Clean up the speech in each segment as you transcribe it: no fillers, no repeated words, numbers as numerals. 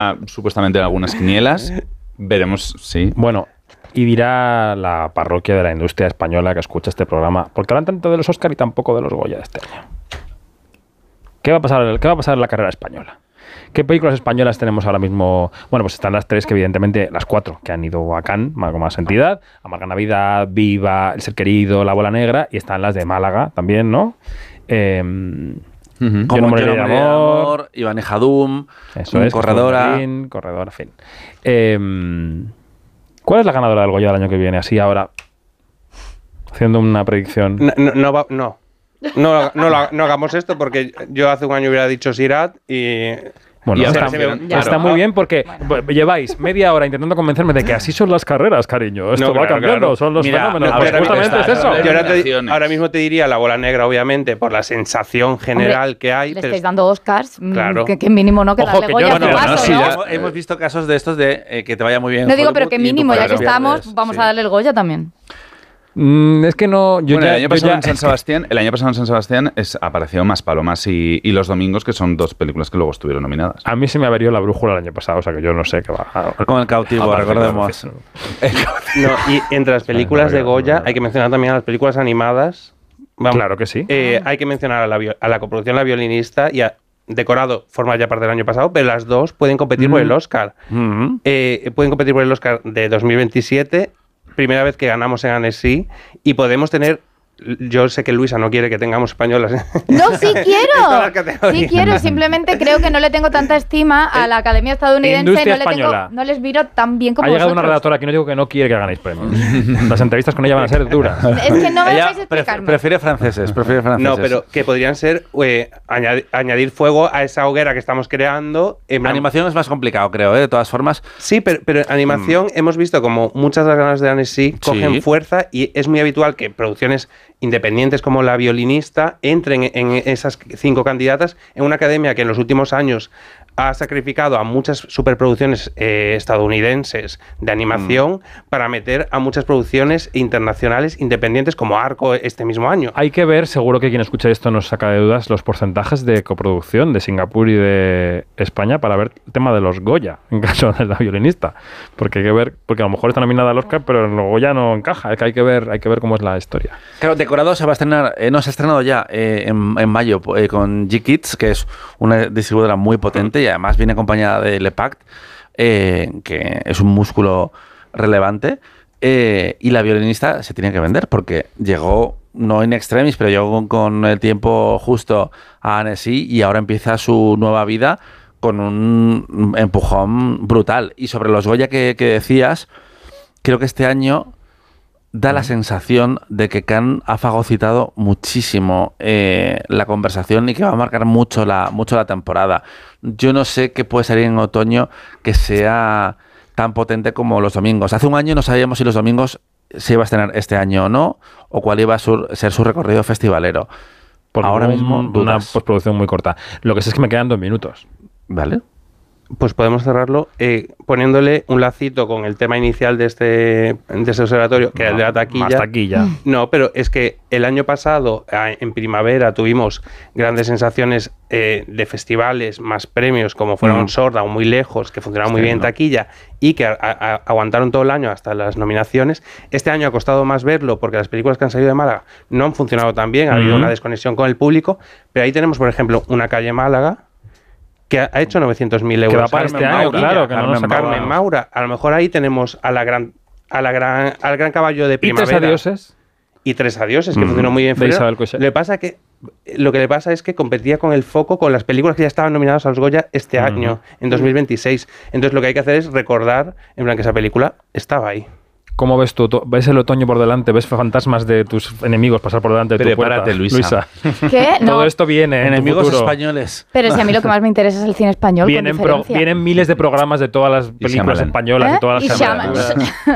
supuestamente en algunas quinielas. Veremos, sí. Bueno, y dirá la parroquia de la industria española que escucha este programa, porque hablan tanto de los Oscar y tampoco de los Goya de este año. ¿Qué va a pasar en la carrera española? ¿Qué películas españolas tenemos ahora mismo? Bueno, pues están las 3 que evidentemente, las 4 que han ido a Cannes con más entidad, Amarga Navidad, Viva, El Ser Querido, La Bola Negra, y están las de Málaga también, ¿no? Como Yo no moriré de amor, Iván y Jadum, Corredora. Corredora, fin. ¿Cuál es la ganadora del Goya del año que viene? Así ahora, haciendo una predicción. No hagamos esto porque yo hace un año hubiera dicho Sirat y... Bueno, está muy bien porque lleváis media hora intentando convencerme de que así son las carreras, cariño. Esto va cambiando, son los fenómenos. Pues justamente es eso. Ahora mismo te diría La Bola Negra, obviamente, por la sensación general que hay. Le estáis dando Oscars, claro. que mínimo no, que darle Goya. Hemos visto casos de estos de que te vaya muy bien. No digo, pero que mínimo, ya que estamos, vamos a darle el Goya también. Es que no... el año pasado en San Sebastián apareció Más Palomas y Los Domingos, que son 2 películas que luego estuvieron nominadas. A mí se me averió La Brújula el año pasado, o sea que yo no sé qué va. Con El Cautivo, recordemos. Y entre las películas de Goya hay que mencionar también a las películas animadas. Claro que sí. Hay que mencionar a la coproducción La Violinista y a Decorado, forma ya parte del año pasado, pero las 2 pueden competir por el Oscar. Pueden competir por el Oscar de 2027, primera vez que ganamos en Annecy, y podemos tener... Yo sé que Luisa no quiere que tengamos españolas. No, sí quiero. Sí quiero, simplemente creo que no le tengo tanta estima a la Academia Estadounidense. No les miro tan bien como Ha llegado vosotros. una redactora que no digo que no quiere que ganéis premios. Las entrevistas con ella van a ser duras. Es que no me dejáis explicarme. Prefiere franceses. No, pero que podrían ser añadir fuego a esa hoguera que estamos creando. Animación es más complicado, creo, de todas formas. Sí, pero en animación hemos visto como muchas de las ganas de Annecy cogen fuerza, y es muy habitual que producciones independientes como La Violinista entren en esas 5 candidatas en una academia que en los últimos años ha sacrificado a muchas superproducciones estadounidenses de animación para meter a muchas producciones internacionales independientes como Arco este mismo año. Hay que ver, seguro que quien escucha esto nos saca de dudas, los porcentajes de coproducción de Singapur y de España para ver el tema de los Goya, en caso de La Violinista. Porque hay que ver, porque a lo mejor está nominada al Oscar, pero en los Goya no encaja. Hay que ver cómo es la historia. Claro, Decorado se va a estrenar, se ha estrenado ya en mayo con G-Kids, que es una distribuidora muy potente y además viene acompañada de Lepact, que es un músculo relevante, y La Violinista se tiene que vender porque llegó, no in extremis, pero llegó con el tiempo justo a Annecy y ahora empieza su nueva vida con un empujón brutal. Y sobre los Goya que decías, creo que este año da la sensación de que Cannes ha fagocitado muchísimo la conversación y que va a marcar mucho la temporada. Yo no sé qué puede salir en otoño que sea tan potente como Los Domingos. Hace un año no sabíamos si Los Domingos se iba a estrenar este año o no, o cuál iba a ser su recorrido festivalero. Porque ahora mismo una postproducción muy corta. Lo que sé es que me quedan 2 minutos. ¿Vale? Pues podemos cerrarlo poniéndole un lacito con el tema inicial de este observatorio, que es el de la taquilla. Más taquilla. No, pero es que el año pasado, en primavera, tuvimos grandes sensaciones de festivales, más premios, como fueron Sorda o Muy Lejos, que funcionaron muy bien en taquilla y que aguantaron todo el año hasta las nominaciones. Este año ha costado más verlo porque las películas que han salido de Málaga no han funcionado tan bien, ha habido una desconexión con el público, pero ahí tenemos, por ejemplo, Una calle Málaga, que ha hecho 900.000 euros. Que va para este año, claro. Que Carmen Maura. A lo mejor ahí tenemos al gran caballo de primavera. ¿Y Tres adioses? Y Tres adioses, que funcionó muy bien. Lo que le pasa es que competía con el foco con las películas que ya estaban nominadas a los Goya este año, en 2026. Entonces lo que hay que hacer es recordar, en plan, que esa película estaba ahí. ¿Cómo ves tú? ¿Ves el otoño por delante? ¿Ves fantasmas de tus enemigos pasar por delante de tu puerta? Prepárate, Luisa. ¿Qué? No. Todo esto viene en enemigos tu futuro. Españoles. Pero si a mí lo que más me interesa es el cine español. Vienen miles de programas de todas las películas españolas, de todas las Shyamalan.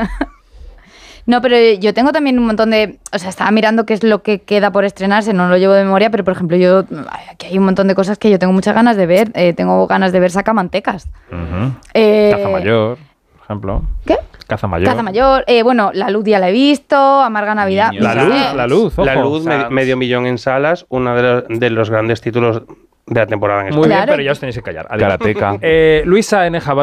No, pero yo tengo también un montón de... O sea, estaba mirando qué es lo que queda por estrenarse, no lo llevo de memoria, pero por ejemplo, aquí hay un montón de cosas que yo tengo muchas ganas de ver. Tengo ganas de ver Sacamantecas. Cazamayor, por ejemplo. ¿Qué? Cazamayor. Bueno, La Luz ya la he visto, Amarga Navidad. La Luz, ojo. La Luz, medio millón en salas, uno de los grandes títulos de la temporada en España. Muy bien, Claro. pero ya os tenéis que callar. Karateka. Luisa N. Jabat